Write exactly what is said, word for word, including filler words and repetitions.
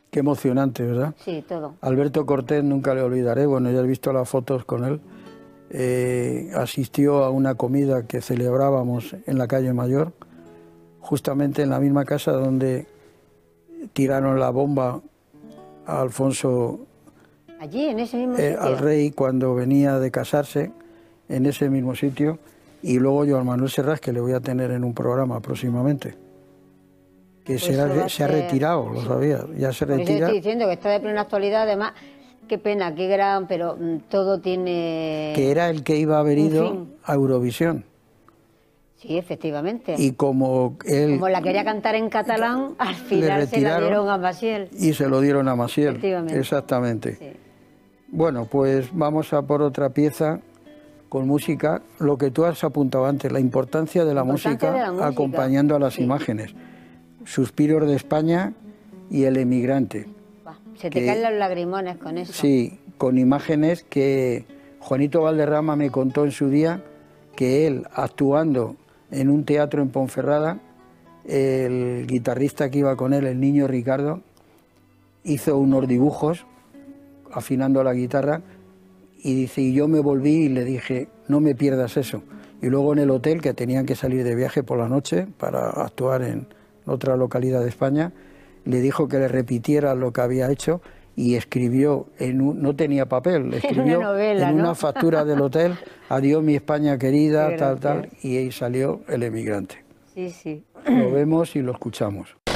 Qué emocionante, ¿verdad? Sí, todo. Alberto Cortés, nunca le olvidaré, bueno, ya he visto las fotos con él, eh, asistió a una comida que celebrábamos en la calle Mayor, justamente en la misma casa donde tiraron la bomba a Alfonso, Allí, en ese mismo eh, sitio. al rey, cuando venía de casarse, en ese mismo sitio, y luego yo, al Manuel Serrat, que le voy a tener en un programa próximamente, que Pues será- eso va a se ha ser- retirado, lo sí. sabía, ya se Por eso retira. estoy diciendo que está de plena actualidad, además, qué pena, qué gran, pero mm, todo tiene... Que era el que iba a haber un ido fin. a Eurovisión. Sí, efectivamente. Y como él Como la quería cantar en catalán, al final se la retiraron dieron a Maciel. y se lo dieron a Maciel. Efectivamente. Exactamente. Sí. Bueno, pues vamos a por otra pieza con música. Lo que tú has apuntado antes, la importancia de la, Importancia música, de la música. acompañando a las Sí. imágenes. Suspiros de España y El emigrante. Buah, se te Que- caen los lagrimones con eso. Sí, con imágenes que Juanito Valderrama me contó en su día que él, actuando en un teatro en Ponferrada, el guitarrista que iba con él, el niño Ricardo, hizo unos dibujos afinando la guitarra y dice, y yo me volví y le dije, no me pierdas eso. Y luego en el hotel, que tenían que salir de viaje por la noche para actuar en otra localidad de España, le dijo que le repitiera lo que había hecho y escribió, en un, no tenía papel, escribió novela, en ¿no? una factura del hotel, adiós mi España querida, Qué tal, gracia. tal, y ahí salió El emigrante. Sí, sí. Lo vemos y lo escuchamos.